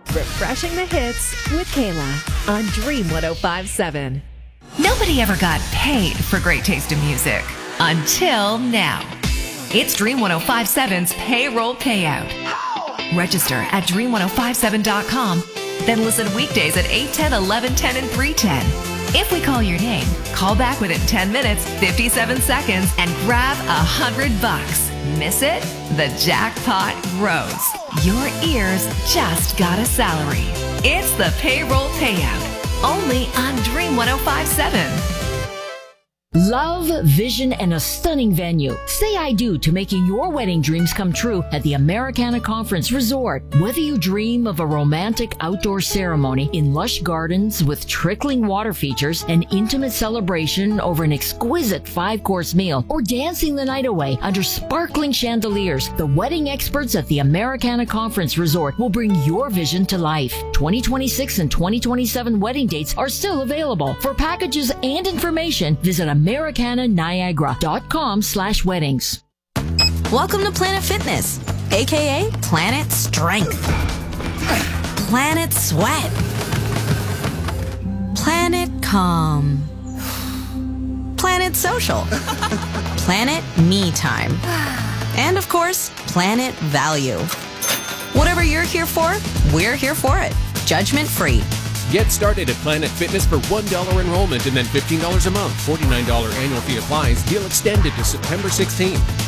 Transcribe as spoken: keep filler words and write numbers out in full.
Refreshing the hits with Kayla on Dream one oh five point seven. Nobody ever got paid for great taste in music until now. It's Dream one oh five point seven's payroll payout. Register at dream ten fifty-seven dot com. Then listen weekdays at eight, ten, eleven, ten, and three ten. If we call your name, call back within ten minutes, fifty-seven seconds, and grab a hundred bucks. Miss it? The jackpot grows. Your ears just got a salary. It's the payroll payout. Only on Dream one oh five point seven. Love, vision, and a stunning venue. Say I do to making your wedding dreams come true at the Americana Conference Resort. Whether you dream of a romantic outdoor ceremony in lush gardens with trickling water features, an intimate celebration over an exquisite five-course meal, or dancing the night away under sparkling chandeliers, the wedding experts at the Americana Conference Resort will bring your vision to life. twenty twenty-six and twenty twenty-seven wedding dates are still available. For packages and information, visit Americana Niagara dot com slash weddings. Welcome to Planet Fitness, aka Planet Strength, Planet Sweat, Planet Calm, Planet Social, Planet Me Time, and of course, Planet Value. Whatever you're here for, we're here for it. Judgment free. Get started at Planet Fitness for one dollar enrollment and then fifteen dollars a month. forty-nine dollars annual fee applies. Deal extended to September sixteenth.